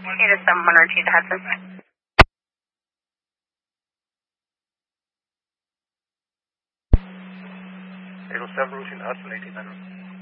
It is 7102 to Hudson. 807 Routine Hudson, 1800.